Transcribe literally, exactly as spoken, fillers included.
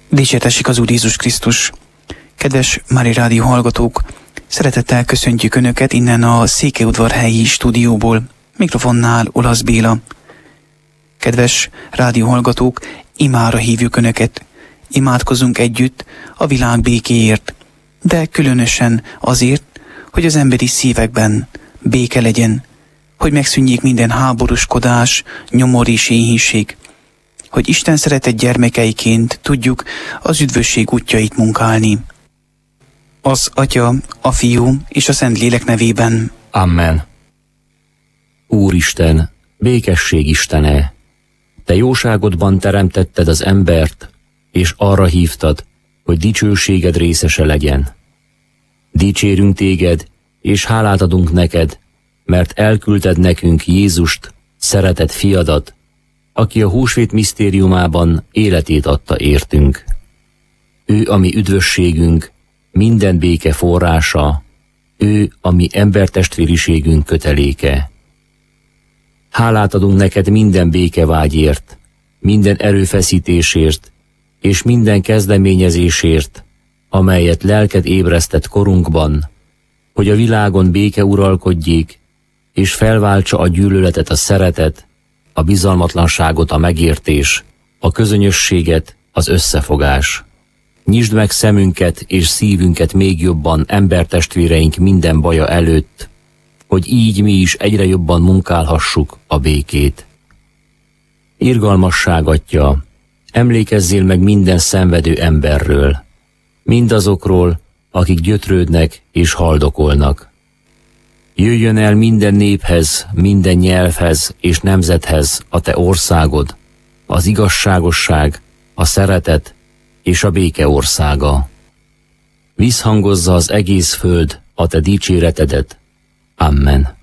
Dicsértessék az Úr Jézus Krisztus! Kedves Mária Rádió hallgatók! Szeretettel köszöntjük Önöket innen a Székelyudvarhelyi stúdióból. Mikrofonnál Olasz Béla. Kedves rádió hallgatók, imára hívjuk Önöket. Imádkozunk együtt a világ békéért, de különösen azért, hogy az emberi szívekben béke legyen, hogy megszűnjék minden háborúskodás, nyomor és éhínség, hogy Isten szeretett gyermekeiként tudjuk az üdvösség útjait munkálni. Az Atya, a Fiú és a Szentlélek nevében. Amen. Úristen, békesség Istene, Te jóságodban teremtetted az embert, és arra hívtad, hogy dicsőséged részese legyen. Dicsérünk Téged, és hálát adunk neked, mert elküldted nekünk Jézust, szeretett fiadat, aki a húsvét misztériumában életét adta értünk. Ő a mi üdvösségünk, minden béke forrása, ő a mi embertestvériségünk köteléke. Hálát adunk neked minden békevágyért, minden erőfeszítésért, és minden kezdeményezésért, amelyet lelked ébresztett korunkban, hogy a világon béke uralkodjék, és felváltsa a gyűlöletet a szeretet, a bizalmatlanságot a megértés, a közönyösséget az összefogás. Nyisd meg szemünket és szívünket még jobban embertestvéreink minden baja előtt, hogy így mi is egyre jobban munkálhassuk a békét. Irgalmasság Atya, emlékezzél meg minden szenvedő emberről, mindazokról, akik gyötrődnek és haldokolnak. Jöjjön el minden néphez, minden nyelvhez és nemzethez a te országod, az igazságosság, a szeretet és a béke országa. Visszhangozza az egész föld a te dicséretedet. Amen.